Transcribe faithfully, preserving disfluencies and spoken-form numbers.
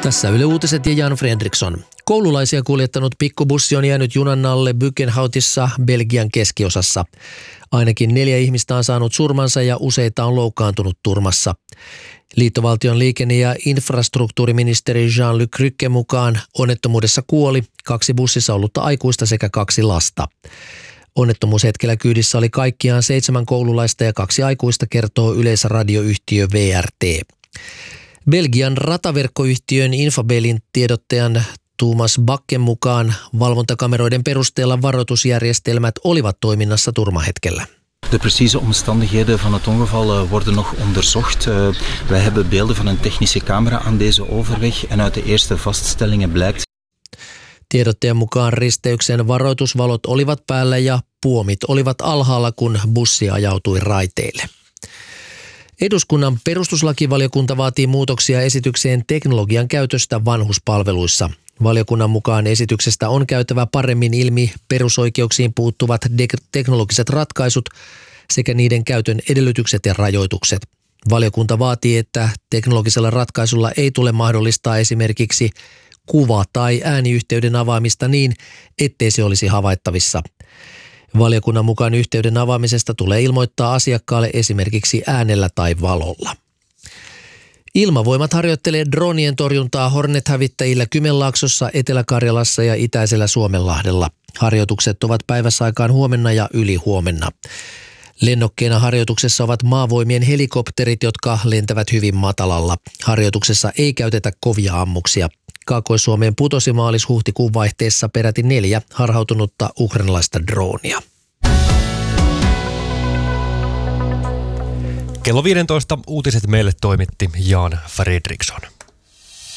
Tässä Yle Uutiset ja Jan Fredriksson. Koululaisia kuljettanut pikkubussi on jäänyt junan alle Bückenhoutissa Belgian keskiosassa. Ainakin neljä ihmistä on saanut surmansa ja useita on loukkaantunut turmassa. Liittovaltion liikenne- ja infrastruktuuriministeri Jean-Luc Rycke mukaan onnettomuudessa kuoli kaksi bussissa ollutta aikuista sekä kaksi lasta. Onnettomuushetkellä kyydissä oli kaikkiaan seitsemän koululaista ja kaksi aikuista, kertoo yleisradioyhtiö V R T. Belgian rataverkkoyhtiön Infabelin tiedottajan Thomas Bakken mukaan valvontakameroiden perusteella varoitusjärjestelmät olivat toiminnassa turmahetkellä. De precieze omstandigheden van het ongeval worden nog onderzocht. Wij hebben beelden van een technische camera aan deze overweg en uit de eerste vaststellingen blijkt. Tiedottajan mukaan risteyksen varoitusvalot olivat päällä ja puomit olivat alhaalla, kun bussi ajautui raiteille. Eduskunnan perustuslakivaliokunta vaatii muutoksia esitykseen teknologian käytöstä vanhuspalveluissa. Valiokunnan mukaan esityksestä on käytävä paremmin ilmi perusoikeuksiin puuttuvat de- teknologiset ratkaisut sekä niiden käytön edellytykset ja rajoitukset. Valiokunta vaatii, että teknologisella ratkaisulla ei tule mahdollistaa esimerkiksi kuva- tai ääniyhteyden avaamista niin, ettei se olisi havaittavissa. Valiokunnan mukaan yhteyden avaamisesta tulee ilmoittaa asiakkaalle esimerkiksi äänellä tai valolla. Ilmavoimat harjoittelee dronien torjuntaa Hornet-hävittäjillä Kymenlaaksossa, Etelä-Karjalassa ja itäisellä Suomenlahdella. Harjoitukset ovat päiväsaikaan huomenna ja ylihuomenna. Lennokkeina harjoituksessa ovat maavoimien helikopterit, jotka lentävät hyvin matalalla. Harjoituksessa ei käytetä kovia ammuksia. Kaakkois-Suomeen putosi maalis-huhtikuun vaihteessa peräti neljä harhautunutta ukrainalaista droonia. Kello viisitoista uutiset meille toimitti Jan Fredriksson.